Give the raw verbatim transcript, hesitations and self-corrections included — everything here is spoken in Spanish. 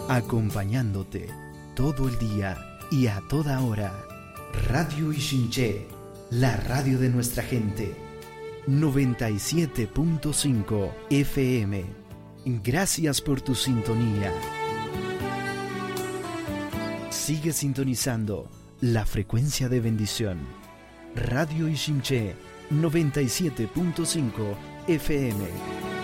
acompañándote todo el día y a toda hora. Radio Ichinché, la radio de nuestra gente. noventa y siete punto cinco F M. Gracias por tu sintonía. Sigue sintonizando la frecuencia de bendición. Radio Ichinché, noventa y siete punto cinco F M.